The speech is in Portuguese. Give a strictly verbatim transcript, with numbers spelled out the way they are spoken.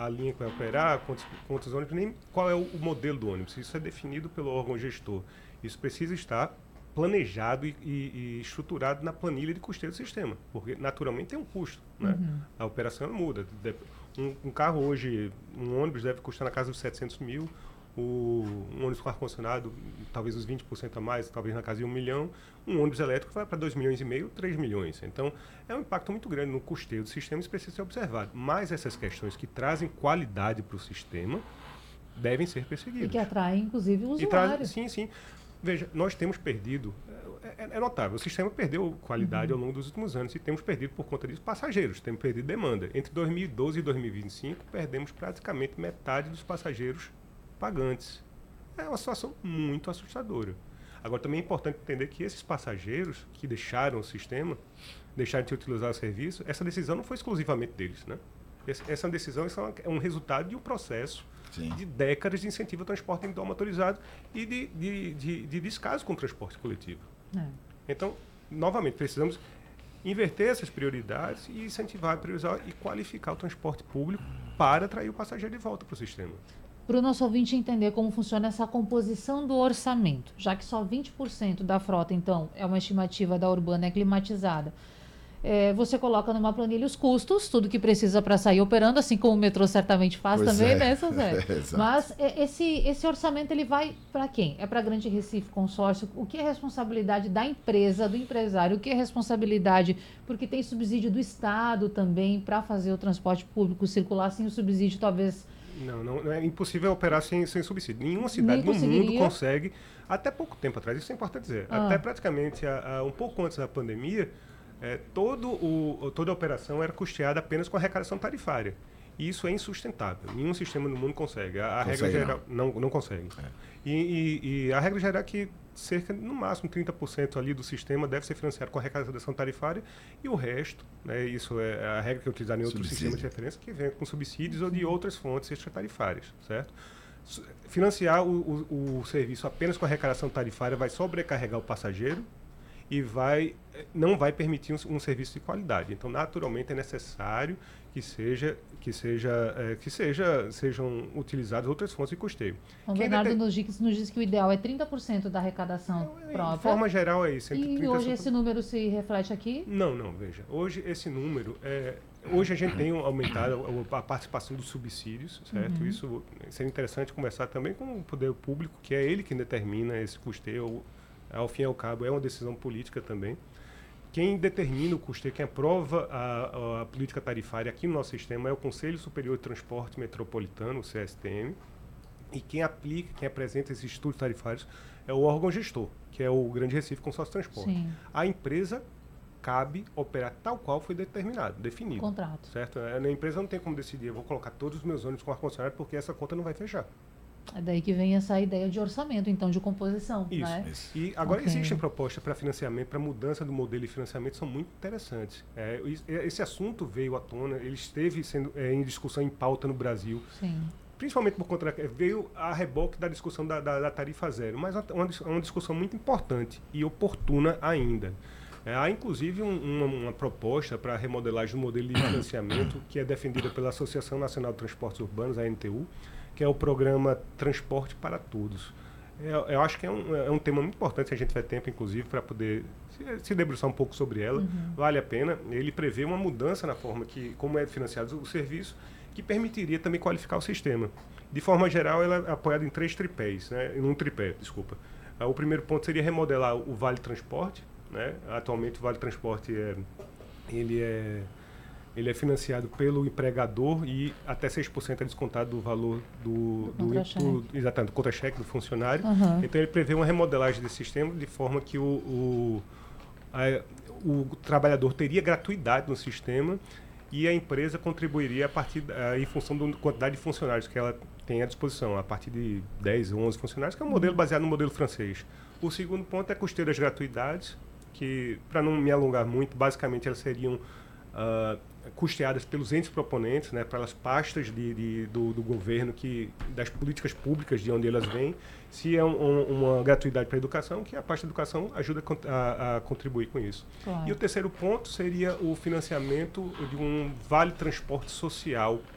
a linha que vai operar, quantos, quantos ônibus, nem qual é o, o modelo do ônibus. Isso é definido pelo órgão gestor. Isso precisa estar planejado e, e, e estruturado na planilha de custeio do sistema, porque naturalmente tem um custo, né? Uhum. A operação muda. Um, um carro hoje, um ônibus deve custar na casa dos setecentos mil, o, um ônibus com ar-condicionado, talvez os vinte por cento a mais, talvez na casa de um milhão, um ônibus elétrico vai para dois milhões e meio, três milhões. Então, é um impacto muito grande no custeio do sistema, isso precisa ser observado. Mas essas questões que trazem qualidade para o sistema devem ser perseguidas. E que atraem, inclusive, o usuário. E traz, sim, sim. Veja, nós temos perdido, é, é notável, o sistema perdeu qualidade uhum. ao longo dos últimos anos e temos perdido por conta disso passageiros, temos perdido demanda. Entre dois mil e doze e dois mil e vinte e cinco, perdemos praticamente metade dos passageiros pagantes. É uma situação muito assustadora. Agora, também é importante entender que esses passageiros que deixaram o sistema, deixaram de utilizar o serviço, essa decisão não foi exclusivamente deles, né? Essa decisão é um resultado de um processo Sim. de décadas de incentivo ao transporte individual motorizado e de, de, de, de descaso com o transporte coletivo. É. Então, novamente, precisamos inverter essas prioridades e incentivar, priorizar e qualificar o transporte público para atrair o passageiro de volta para o sistema. Para o nosso ouvinte entender como funciona essa composição do orçamento, já que só vinte por cento da frota, então, é uma estimativa da Urbana, é climatizada. É, você coloca numa planilha os custos, tudo que precisa para sair operando, assim como o metrô certamente faz pois também, é. né, José? É, Mas é, esse, esse orçamento, ele vai para quem? É para a Grande Recife Consórcio? O que é responsabilidade da empresa, do empresário? O que é responsabilidade? Porque tem subsídio do Estado também para fazer o transporte público circular, sem o subsídio talvez... Não, não, não é impossível operar sem, sem subsídio. Nenhuma cidade no mundo consegue, até pouco tempo atrás, isso é importante dizer, ah. até praticamente a, a, um pouco antes da pandemia, É, todo o, toda a operação era custeada apenas com arrecadação tarifária. E isso é insustentável. Nenhum sistema no mundo consegue. A, a regra geral não, não, não consegue. É. E, e, e a regra geral é que cerca, no máximo, trinta por cento ali do sistema deve ser financiado com arrecadação tarifária e o resto, né, isso é a regra que é utilizada em outros sistemas de referência, que vem com subsídios ou de outras fontes extratarifárias, certo? Financiar o, o, o serviço apenas com arrecadação tarifária vai sobrecarregar o passageiro e vai, não vai permitir um, um serviço de qualidade. Então, naturalmente, é necessário que, seja, que, seja, é, que seja, sejam utilizadas outras fontes de custeio. O Bernardo deter... nos, diz, nos diz que o ideal é trinta por cento da arrecadação é, própria. De forma geral, é isso. E hoje esse número se reflete aqui? Não, não, veja. Hoje esse número, é, hoje a gente tem aumentado a, a participação dos subsídios, certo? Uhum. Isso seria interessante conversar também com o poder público, que é ele que determina esse custeio. Ao fim e ao cabo, é uma decisão política também. Quem determina o custeio, quem aprova a, a política tarifária aqui no nosso sistema é o Conselho Superior de Transporte Metropolitano, o C S T M, e quem aplica, quem apresenta esses estudos tarifários é o órgão gestor, que é o Grande Recife Consórcio Transporte. Sim. A empresa cabe operar tal qual foi determinado, definido. Contrato. Certo? A empresa não tem como decidir, eu vou colocar todos os meus ônibus com ar-condicionado porque essa conta não vai fechar. É daí que vem essa ideia de orçamento, então, de composição. Isso. Né? Isso. E agora okay. existem propostas para financiamento, para mudança do modelo de financiamento, são muito interessantes. É, esse assunto veio à tona, ele esteve sendo é, em discussão em pauta no Brasil. Sim. Principalmente por conta da, veio a reboque da discussão da, da, da tarifa zero, mas é uma, uma discussão muito importante e oportuna ainda. É, há inclusive um, uma, uma proposta para a remodelagem do modelo de financiamento que é defendida pela Associação Nacional de Transportes Urbanos, a A N T U, que é o programa Transporte para Todos. Eu, eu acho que é um, é um tema muito importante, se a gente tiver tempo, inclusive, para poder se, se debruçar um pouco sobre ela. Uhum. Vale a pena. Ele prevê uma mudança na forma que, como é financiado o serviço, que permitiria também qualificar o sistema. De forma geral, ela é apoiada em três tripés, né? Em um tripé, desculpa. O primeiro ponto seria remodelar o Vale Transporte, né? Atualmente, o Vale Transporte é, ele é Ele é financiado pelo empregador e até seis por cento é descontado do valor do, do, do, do, exatamente, do contra-cheque do funcionário. Uhum. Então, ele prevê uma remodelagem desse sistema de forma que o, o, a, o trabalhador teria gratuidade no sistema e a empresa contribuiria a partir, a, em função da quantidade de funcionários que ela tem à disposição, a partir de dez, onze funcionários, que é um modelo uhum. baseado no modelo francês. O segundo ponto é custeio das gratuidades, que, para não me alongar muito, basicamente elas seriam Uh, custeadas pelos entes proponentes, né, pelas pastas de, de, do, do governo, que, das políticas públicas de onde elas vêm. Se é um, um, uma gratuidade para a educação, que a pasta de educação ajuda a, a contribuir com isso. Claro. E o terceiro ponto seria o financiamento de um vale transporte social